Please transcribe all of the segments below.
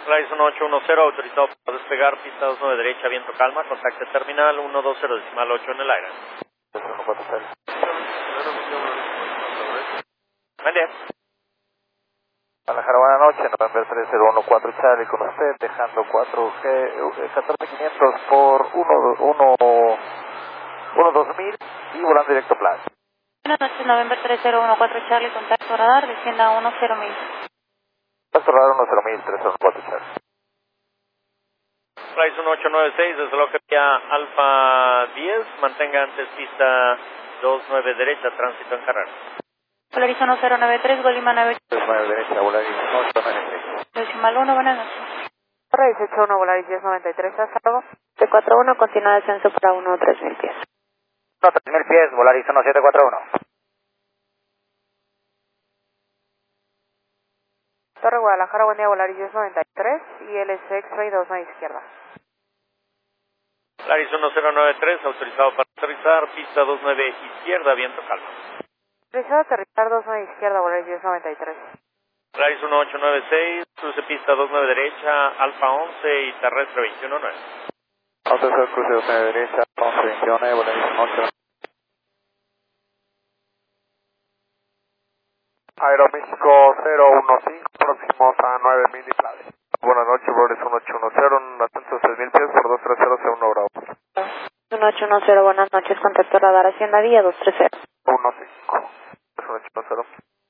Flight 1810, autorizado para despegar, pista 29 derecha, viento calma, contacte terminal 120.8 en el aire. Buen día. Guadalajara, buenas noches, November 3014 Charlie con usted, dejando 14500 por 12000 y volando directo plan. Buenas noches, November 3014 Charlie, contacto radar, descienda a 10000. Contacto radar 10000, 3014 Charlie. Flight 1896, desde lo que vía Alfa 10, mantenga antes pista 29 derecha, tránsito en carrera. Polaris 1093, Golima 9. 29 derecha, Volaris 893. Decimal 1, buenas noches. Torre 181, Volaris 1093, hasta luego. T41, continúa descenso para 3000 pies. 3000 pies, Volaris 1741. Torre Guadalajara, buen día, Volaris 1093 y LS X-Ray 29 izquierda. Volaris 1093, autorizado para aterrizar, pista 29 izquierda, viento calma. Autorizado a aterrizar 29 izquierda, Volaris 1093. Volaris 1896, cruce pista 29 derecha, Alfa 11 y terrestre 219. Autorizado cruce 29 derecha, 11 29, Volaris 8. Aeroméxico 015, próximos a 9000 y Plade. Buenas noches, Volaris 1810, ascenso 6000 pies por 230, C1 Bravo. 1810, buenas noches, contacto radar, Hacienda Vía 230. 15, 1810.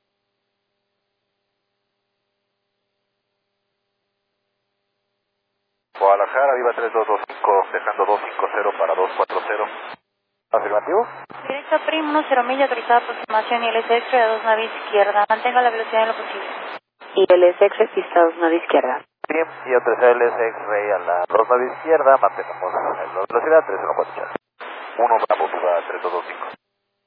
Guadalajara, Viva 3225, dejando 250 para 240. ¿Afirmativo? Directo PRIM 10.000, autorizada aproximación y LS X-Ray a 29 izquierda. Mantenga la velocidad en lo posible. Y LS X-Ray pista 29 izquierda. Bien, y autorizar el X-Ray a la 29 izquierda, mantenemos la velocidad 314. 1 Bravo, Viva 3225.